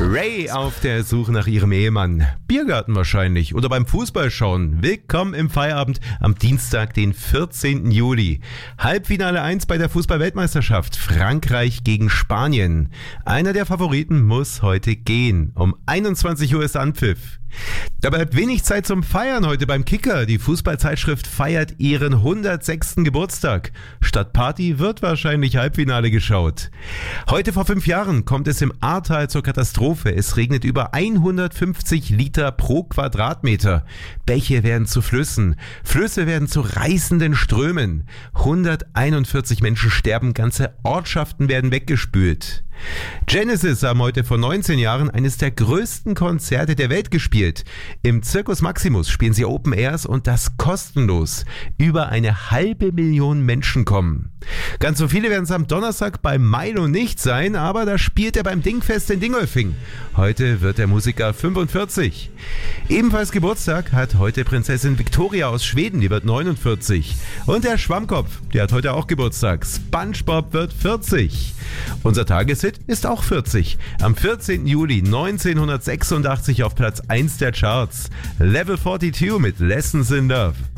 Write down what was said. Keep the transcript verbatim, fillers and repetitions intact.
Ray auf der Suche nach ihrem Ehemann. Biergarten wahrscheinlich oder beim Fußballschauen. Willkommen im Feierabend am Dienstag, den vierzehnten Juli. Halbfinale eins bei der Fußball-Weltmeisterschaft. Frankreich gegen Spanien. Einer der Favoriten muss heute gehen. Um einundzwanzig Uhr ist Anpfiff. Da bleibt wenig Zeit zum Feiern heute beim Kicker. Die Fußballzeitschrift feiert ihren hundertsechsten Geburtstag. Statt Party wird wahrscheinlich Halbfinale geschaut. Heute vor fünf Jahren kommt es im Ahrtal zur Katastrophe. Es regnet über hundertfünfzig Liter pro Quadratmeter. Bäche werden zu Flüssen. Flüsse werden zu reißenden Strömen. hunderteinundvierzig Menschen sterben, ganze Ortschaften werden weggespült. Genesis haben heute vor neunzehn Jahren eines der größten Konzerte der Welt gespielt. Im Circus Maximus spielen sie Open Airs und das kostenlos. Über eine halbe Million Menschen kommen. Ganz so viele werden es am Donnerstag bei Milo nicht sein, aber da spielt er beim Dingfest in Dingolfing. Heute wird der Musiker fünfundvierzig. Ebenfalls Geburtstag hat heute Prinzessin Victoria aus Schweden, die wird neunundvierzig. Und der Schwammkopf, der hat heute auch Geburtstag. SpongeBob wird vierzig. Unser Tageshit ist auch vierzig. Am vierzehnten Juli neunzehnhundertsechsundachtzig auf Platz eins der Charts. Level zweiundvierzig mit Lessons in Love.